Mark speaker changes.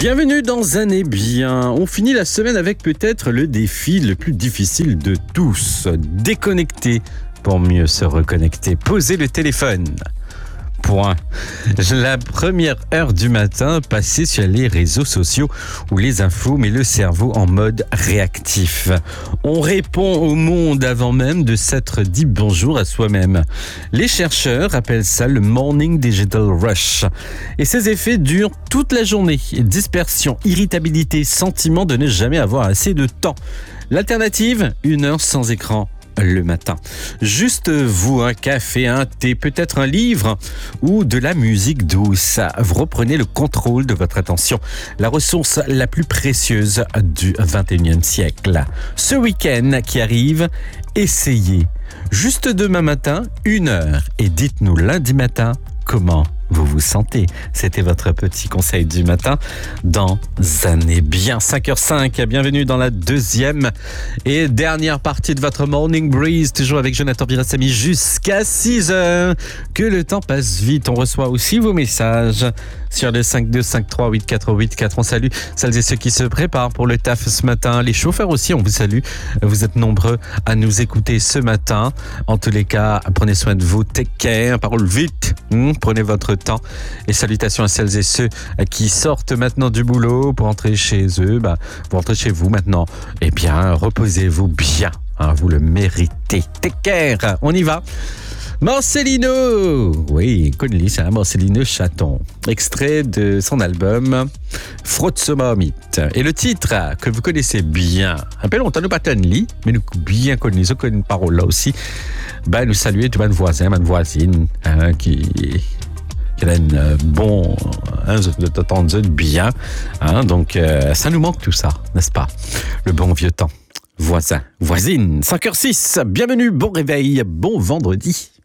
Speaker 1: Bienvenue dans Un est bien. On finit la semaine avec peut-être le défi le plus difficile de tous. Déconnecter pour mieux se reconnecter. Poser le téléphone. Point. La première heure du matin passée sur les réseaux sociaux où les infos met le cerveau en mode réactif. On répond au monde avant même de s'être dit bonjour à soi-même. Les chercheurs appellent ça le Morning Digital Rush. Et ces effets durent toute la journée. Dispersion, irritabilité, sentiment de ne jamais avoir assez de temps. L'alternative, 1 heure sans écran le matin. Juste vous, un café, un thé, peut-être un livre ou de la musique douce. Vous reprenez le contrôle de votre attention, la ressource la plus précieuse du 21e siècle. Ce week-end qui arrive, essayez. Juste demain matin, 1 heure. Et dites-nous lundi matin comment vous vous sentez. C'était votre petit conseil du matin dans Un est bien. 5h05, bienvenue dans la deuxième et dernière partie de votre Morning Breeze, toujours avec Jonathan Birassamy jusqu'à 6h. Que le temps passe vite. On reçoit aussi vos messages sur le 52538484. On salue celles et ceux qui se préparent pour le taf ce matin. Les chauffeurs aussi, on vous salue. Vous êtes nombreux à nous écouter ce matin. En tous les cas, prenez soin de vous. Take care. Parole vite. Prenez votre temps. Et salutations à celles et ceux qui sortent maintenant du boulot pour rentrer chez eux. Vous rentrez chez vous maintenant. Eh bien, reposez-vous bien. Vous le méritez. Take care. On y va. Marcelino, oui, connu ça, Marcelino Chaton, extrait de son album Frotsomomit. Et le titre que vous connaissez bien, un peu longtemps nous pas lit, mais nous bien connu, nous connaissons une parole là aussi. Nous saluer tous mes voisins, mes voisines, qui a une bon, de temps bien, donc ça nous manque tout ça, n'est-ce pas? Le bon vieux temps. Voisin, voisine, 5h06, bienvenue, bon réveil, bon vendredi.